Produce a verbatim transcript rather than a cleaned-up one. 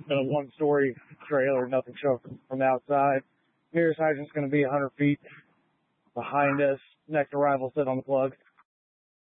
a one-story trailer, nothing showing from the outside. Nearest hydrant's going to be one hundred feet behind us. Next arrival sit on the plug.